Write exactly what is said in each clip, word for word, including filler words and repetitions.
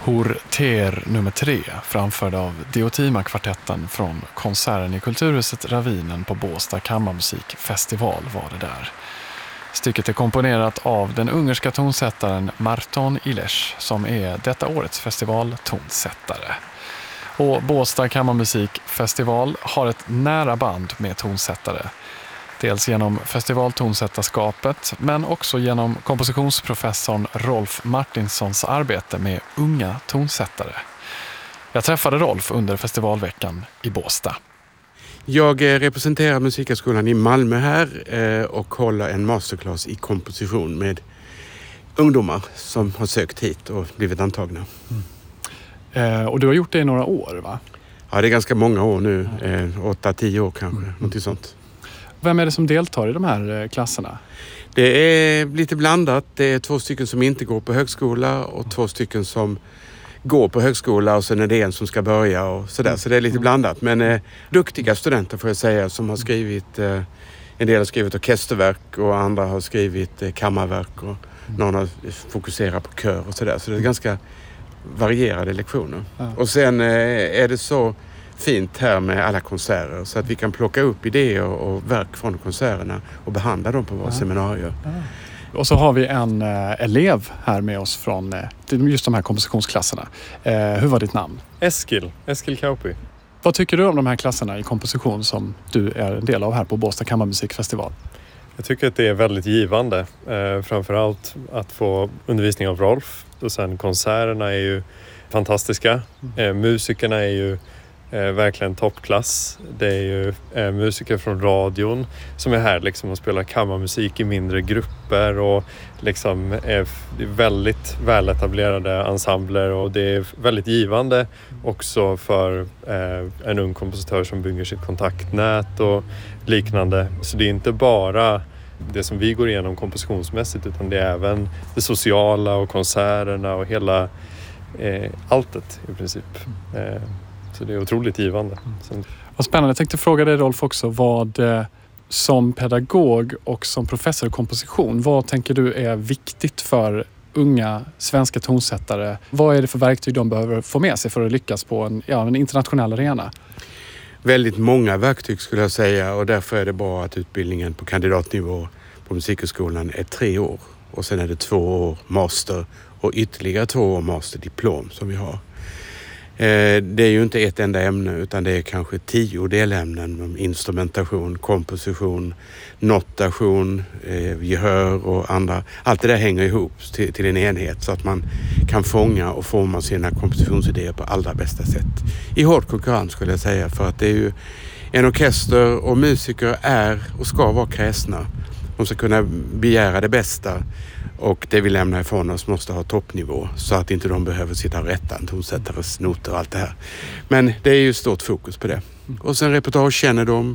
Hor ter nummer tre, framförd av Diotima-kvartetten från konserten i Kulturhuset Ravinen på Båstad kammarmusikfestival var det där. Stycket är komponerat av den ungerska tonsättaren Márton Iles som är detta årets festivaltonsättare. Och Båstad kammarmusikfestival har ett nära band med tonsättare. Dels genom festivaltonsättarskapet men också genom kompositionsprofessorn Rolf Martinssons arbete med unga tonsättare. Jag träffade Rolf under festivalveckan i Båstad. Jag representerar Musikhögskolan i Malmö här och håller en masterclass i komposition med ungdomar som har sökt hit och blivit antagna. Mm. Och du har gjort det i några år, va? Ja, det är ganska många år nu. Mm. åtta, tio år kanske, mm. något sånt. Vem är det som deltar i de här klasserna? Det är lite blandat. Det är två stycken som inte går på högskola och två stycken som går på högskola och sen är det en som ska börja och sådär. Så det är lite blandat. Men eh, duktiga studenter får jag säga som har skrivit, eh, en del har skrivit orkesterverk och andra har skrivit eh, kammarverk och någon har fokuserat på kör och sådär. Så det är ganska varierade lektioner. Ja. Och sen eh, är det så fint här med alla konserter så att vi kan plocka upp idéer och verk från konserterna och behandla dem på våra ja. seminarier. Ja. Och så har vi en eh, elev här med oss från eh, just de här kompositionsklasserna. Eh, hur var ditt namn? Eskil, Eskil Kauppi. Vad tycker du om de här klasserna i komposition som du är en del av här på Båstad kammarmusikfestival? Jag tycker att det är väldigt givande. Eh, framförallt att få undervisning av Rolf. Och sen konserterna är ju fantastiska. Eh, musikerna är ju Eh, verkligen toppklass. Det är ju eh, musiker från radion som är här liksom och spelar kammarmusik i mindre grupper och liksom är väldigt väletablerade ensembler och det är väldigt givande också för eh, en ung kompositör som bygger sitt kontaktnät och liknande. Så det är inte bara det som vi går igenom kompositionsmässigt utan det är även det sociala och konserterna och hela eh, alltet i princip. Eh, Så det är otroligt givande. Mm. Vad spännande. Jag tänkte fråga dig, Rolf, också vad eh, som pedagog och som professor i komposition, vad tänker du är viktigt för unga svenska tonsättare? Vad är det för verktyg de behöver få med sig för att lyckas på en, ja, en internationell arena? Väldigt många verktyg skulle jag säga och därför är det bra att utbildningen på kandidatnivå på Musikhögskolan är tre år. Och sen är det två år master och ytterligare två år masterdiplom som vi har. Det är ju inte ett enda ämne utan det är kanske tio delämnen. Instrumentation, komposition, notation, eh, gehör och andra. Allt det där hänger ihop till, till en enhet så att man kan fånga och forma sina kompositionsidéer på allra bästa sätt. I hård konkurrens skulle jag säga för att det är ju en orkester och musiker är och ska vara kräsna. De ska kunna begära det bästa. Och det vi lämnar ifrån oss måste ha toppnivå så att inte de behöver sitta och rätta en tonsättares noter och allt det här. Men det är ju stort fokus på det. Och sen repertoarkännedom,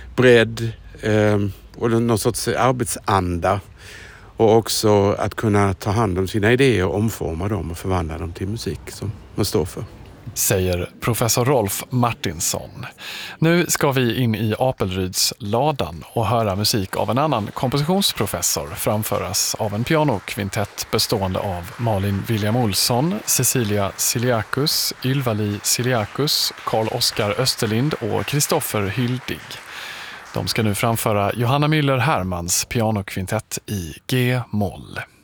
bredd eh, och någon sorts arbetsanda. Och också att kunna ta hand om sina idéer och omforma dem och förvandla dem till musik som man står för. Säger professor Rolf Martinsson. Nu ska vi in i Apelryds ladan och höra musik av en annan kompositionsprofessor framföras av en pianokvintett bestående av Malin William Olsson, Cecilia Siliakus, Ylva-Li Siliakus, Carl-Oskar Österlind och Kristoffer Hyldig. De ska nu framföra Johanna Müller Hermans pianokvintett i G-moll.